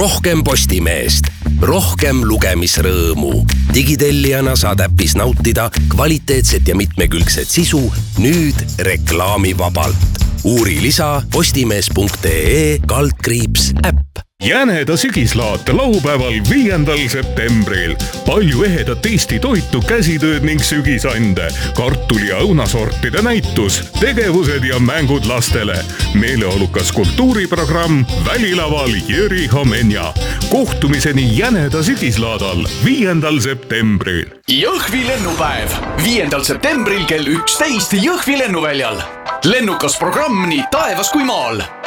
Rohkem Postimeest, rohkem lugemisrõõmu. Digitellijana saad äpis nautida kvaliteetset ja mitmekülgset sisu nüüd reklaamivabalt. Uuri lisa postimees.ee/äpp. Jäneda sügislaat laupäeval 5. septembril. Palju ehedat Eesti toitu, käsitööd ning sügisande, kartuli- ja õunasortide näitus, tegevused ja mängud lastele. Meeleolukas kultuuriprogramm Välilaval Jüri Homenja. Kohtumiseni Jäneda sügislaadal 5. septembril. Jõhvi lennupäev 5. septembril kell 11 Jõhvi lennuväljal. Lennukas programm nii taevas kui maal.